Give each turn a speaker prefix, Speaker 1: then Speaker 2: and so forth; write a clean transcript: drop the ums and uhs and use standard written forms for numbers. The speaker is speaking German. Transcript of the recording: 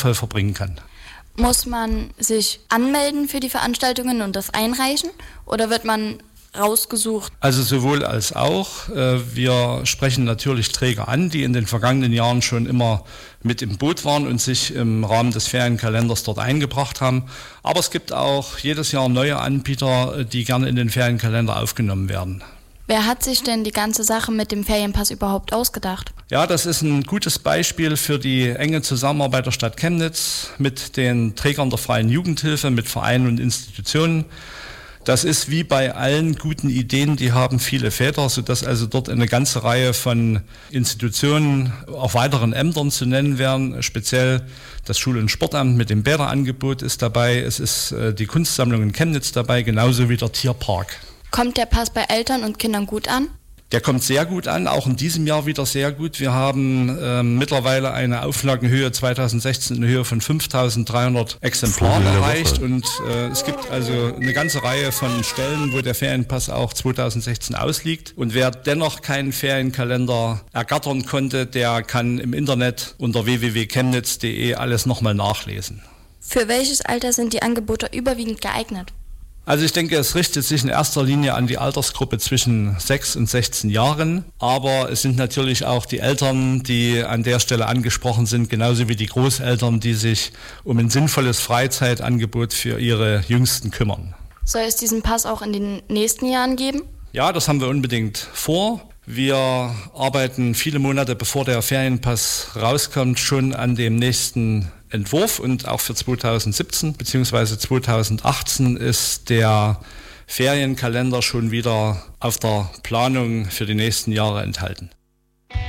Speaker 1: sinnvoll verbringen kann.
Speaker 2: Muss man sich anmelden für die Veranstaltungen und das einreichen oder wird man rausgesucht?
Speaker 1: Also sowohl als auch. Wir sprechen natürlich Träger an, die in den vergangenen Jahren schon immer mit im Boot waren und sich im Rahmen des Ferienkalenders dort eingebracht haben. Aber es gibt auch jedes Jahr neue Anbieter, die gerne in den Ferienkalender aufgenommen werden.
Speaker 2: Wer hat sich denn die ganze Sache mit dem Ferienpass überhaupt ausgedacht?
Speaker 1: Ja, das ist ein gutes Beispiel für die enge Zusammenarbeit der Stadt Chemnitz mit den Trägern der Freien Jugendhilfe, mit Vereinen und Institutionen. Das ist wie bei allen guten Ideen, die haben viele Väter, sodass also dort eine ganze Reihe von Institutionen, auch weiteren Ämtern zu nennen wären. Speziell das Schul- und Sportamt mit dem Bäderangebot ist dabei. Es ist die Kunstsammlung in Chemnitz dabei, genauso wie der Tierpark.
Speaker 2: Kommt der Pass bei Eltern und Kindern gut an?
Speaker 1: Der kommt sehr gut an, auch in diesem Jahr wieder sehr gut. Wir haben mittlerweile eine Auflagenhöhe 2016 in Höhe von 5.300 Exemplaren erreicht. Und es gibt also eine ganze Reihe von Stellen, wo der Ferienpass auch 2016 ausliegt. Und wer dennoch keinen Ferienkalender ergattern konnte, der kann im Internet unter www.chemnitz.de alles nochmal nachlesen.
Speaker 2: Für welches Alter sind die Angebote überwiegend geeignet?
Speaker 1: Also ich denke, es richtet sich in erster Linie an die Altersgruppe zwischen 6 und 16 Jahren. Aber es sind natürlich auch die Eltern, die an der Stelle angesprochen sind, genauso wie die Großeltern, die sich um ein sinnvolles Freizeitangebot für ihre Jüngsten kümmern.
Speaker 2: Soll es diesen Pass auch in den nächsten Jahren geben?
Speaker 1: Ja, das haben wir unbedingt vor. Wir arbeiten viele Monate, bevor der Ferienpass rauskommt, schon an dem nächsten Entwurf und auch für 2017 bzw. 2018 ist der Ferienkalender schon wieder auf der Planung für die nächsten Jahre enthalten.